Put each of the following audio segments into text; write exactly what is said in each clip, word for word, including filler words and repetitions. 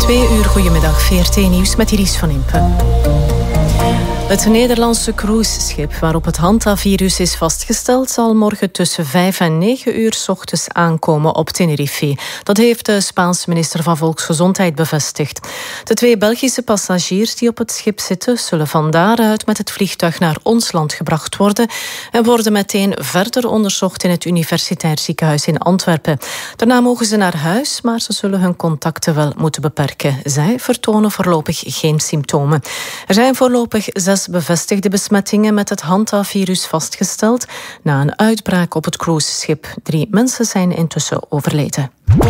Twee uur, goedemiddag, V R T Nieuws met Iris van Impen. Het Nederlandse cruiseschip waarop het Hantavirus is vastgesteld zal morgen tussen vijf en negen uur 's ochtends aankomen op Tenerife. Dat heeft de Spaanse minister van Volksgezondheid bevestigd. De twee Belgische passagiers die op het schip zitten zullen van daaruit met het vliegtuig naar ons land gebracht worden en worden meteen verder onderzocht in het Universitair Ziekenhuis in Antwerpen. Daarna mogen ze naar huis, maar ze zullen hun contacten wel moeten beperken. Zij vertonen voorlopig geen symptomen. Er zijn voorlopig zes bevestigde besmettingen met het Hantavirus vastgesteld na een uitbraak op het cruiseschip. Drie mensen zijn intussen overleden.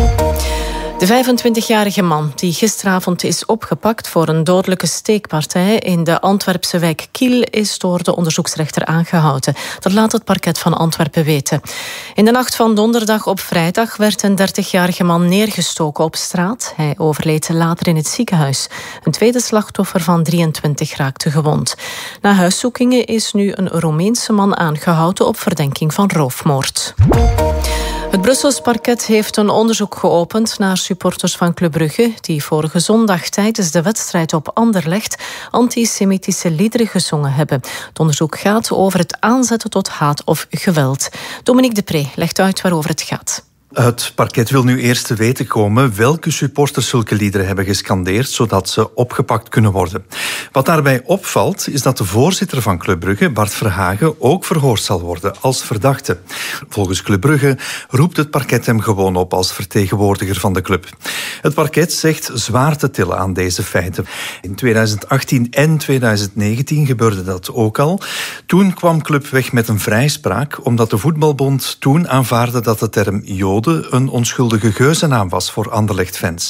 De vijfentwintigjarige man die gisteravond is opgepakt voor een dodelijke steekpartij in de Antwerpse wijk Kiel is door de onderzoeksrechter aangehouden. Dat laat het parket van Antwerpen weten. In de nacht van donderdag op vrijdag werd een dertigjarige man neergestoken op straat. Hij overleed later in het ziekenhuis. Een tweede slachtoffer van drieëntwintig raakte gewond. Na huiszoekingen is nu een Roemeense man aangehouden op verdenking van roofmoord. Het Brussels parket heeft een onderzoek geopend naar supporters van Club Brugge die vorige zondag tijdens de wedstrijd op Anderlecht antisemitische liederen gezongen hebben. Het onderzoek gaat over het aanzetten tot haat of geweld. Dominique Depree legt uit waarover het gaat. Het parket wil nu eerst te weten komen welke supporters zulke liederen hebben gescandeerd, zodat ze opgepakt kunnen worden. Wat daarbij opvalt, is dat de voorzitter van Club Brugge, Bart Verhagen, ook verhoord zal worden als verdachte. Volgens Club Brugge roept het parket hem gewoon op als vertegenwoordiger van de club. Het parket zegt zwaar te tillen aan deze feiten. In tweeduizend achttien en tweeduizend negentien gebeurde dat ook al. Toen kwam Club weg met een vrijspraak, omdat de voetbalbond toen aanvaarde dat de term Joden een onschuldige geuzennaam was voor Anderlecht-fans.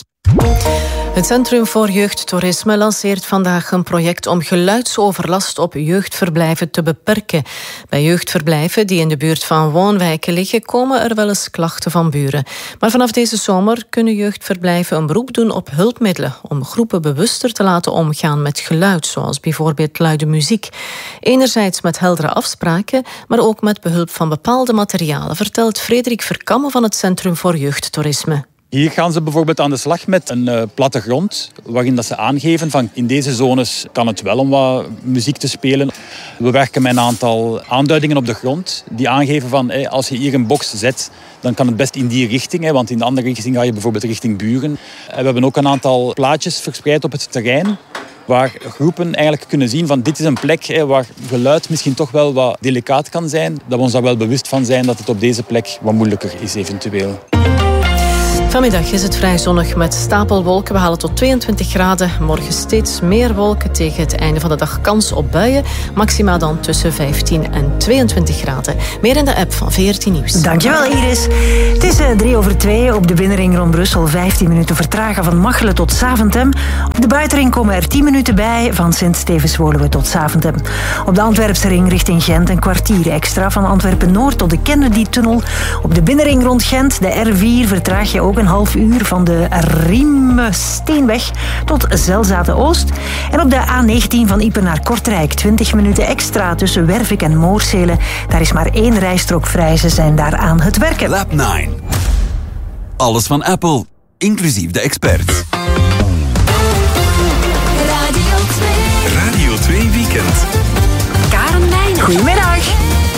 Het Centrum voor Jeugdtoerisme lanceert vandaag een project om geluidsoverlast op jeugdverblijven te beperken. Bij jeugdverblijven die in de buurt van woonwijken liggen, komen er wel eens klachten van buren. Maar vanaf deze zomer kunnen jeugdverblijven een beroep doen op hulpmiddelen om groepen bewuster te laten omgaan met geluid, zoals bijvoorbeeld luide muziek. Enerzijds met heldere afspraken, maar ook met behulp van bepaalde materialen, vertelt Frederik Verkamme van het Centrum voor Jeugdtoerisme. Hier gaan ze bijvoorbeeld aan de slag met een uh, plattegrond, waarin dat ze aangeven van in deze zones kan het wel om wat muziek te spelen. We werken met een aantal aanduidingen op de grond die aangeven van hey, als je hier een box zet, dan kan het best in die richting, hè, want in de andere richting ga je bijvoorbeeld richting buren. En we hebben ook een aantal plaatjes verspreid op het terrein, waar groepen eigenlijk kunnen zien van dit is een plek hè, waar geluid misschien toch wel wat delicaat kan zijn. Dat we ons daar wel bewust van zijn dat het op deze plek wat moeilijker is eventueel. Vanmiddag is het vrij zonnig met stapelwolken. We halen tot tweeëntwintig graden. Morgen steeds meer wolken, tegen het einde van de dag kans op buien. Maxima dan tussen vijftien en tweeëntwintig graden. Meer in de app van V R T Nieuws. Dankjewel Iris. Het is drie over twee op de binnenring rond Brussel. vijftien minuten vertragen van Machelen tot Zaventem. Op de buitenring komen er tien minuten bij van Sint-Stevens-Woluwe tot Zaventem. Op de Antwerpse ring richting Gent een kwartier extra van Antwerpen-Noord tot de Kennedy-tunnel. Op de binnenring rond Gent, de R vier, vertraag je ook een half uur van de Riem-Steenweg tot Zelzate-Oost. En op de A negentien van Ieper naar Kortrijk twintig minuten extra tussen Wervik en Moorsele. Daar is maar één rijstrook vrij. Ze zijn daar aan het werken. Lab negen. Alles van Apple, inclusief de experts. Radio twee. Radio twee Weekend. Karen Meijner. Goedemiddag.